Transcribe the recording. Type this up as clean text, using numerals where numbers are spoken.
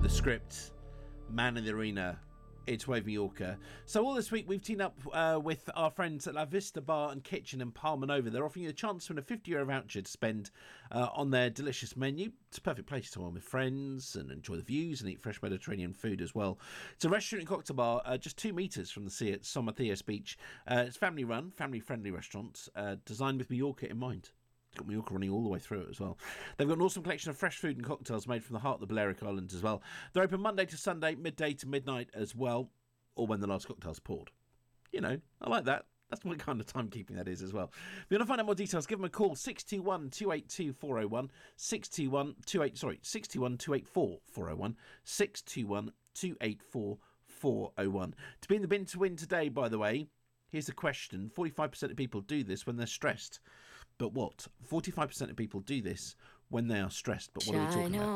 the script, Man in the Arena. It's Wave Mallorca. So all this week we've teamed up with our friends at La Vista Bar and Kitchen in Palma Nova. They're offering you a chance to win a €50 voucher to spend on their delicious menu. It's a perfect place to wine with friends and enjoy the views and eat fresh Mediterranean food as well. It's a restaurant and cocktail bar just 2 metres from the sea at San Matthias Beach. It's family run, family friendly restaurant, designed with Mallorca in mind. Got Mallorca running all the way through it as well. They've got an awesome collection of fresh food and cocktails made from the heart of the Balearic Islands as well. They're open Monday to Sunday, midday to midnight as well, or when the last cocktail's poured. You know, I like that. That's what kind of timekeeping that is as well. If you want to find out more details, give them a call, 621 282 401, 621 284 401, 621 284 401. To be in the bin to win today, by the way, here's the question. 45% of people do this when they're stressed. But what? 45% of people do this when they are stressed. But what are we talking about?